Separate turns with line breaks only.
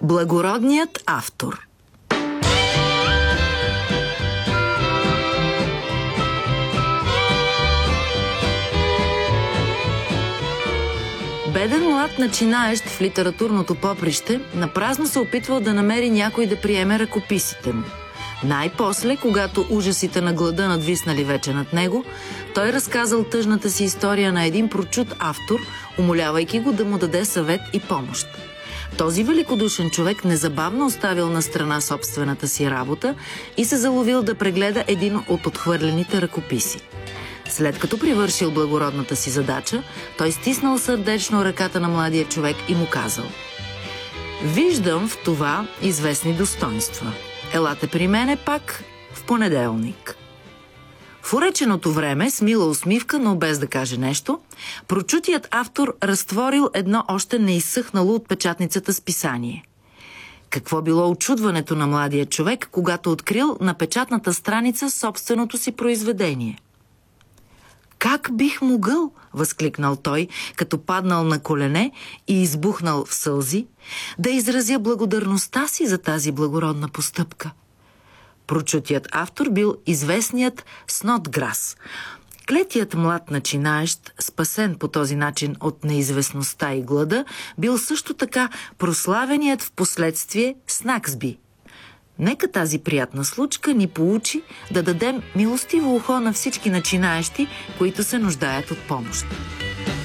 Благородният автор. Беден млад начинаещ в литературното поприще напразно се опитвал да намери някой да приеме ръкописите му. Най-после, когато ужасите на глада надвиснали вече над него, той разказал тъжната си история на един прочут автор, умолявайки го да му даде съвет и помощ. Този великодушен човек незабавно оставил на страна собствената си работа и се заловил да прегледа един от отхвърлените ръкописи. След като привършил благородната си задача, той стиснал сърдечно ръката на младия човек и му казал: „Виждам в това известни достоинства. Елате при мене пак в понеделник.“ В уреченото време, с мила усмивка, но без да каже нещо, прочутият автор разтворил едно още неизсъхнало от печатницата списание. Какво било очудването на младия човек, когато открил на печатната страница собственото си произведение? „Как бих могъл“, възкликнал той, като паднал на колене и избухнал в сълзи, „да изразя благодарността си за тази благородна постъпка?“ Прочутият автор бил известният Снодграс. Клетият млад начинаещ, спасен по този начин от неизвестността и глада, бил също така прославеният в последствие Снаксби. Нека тази приятна случка ни поучи да дадем милостиво ухо на всички начинаещи, които се нуждаят от помощ.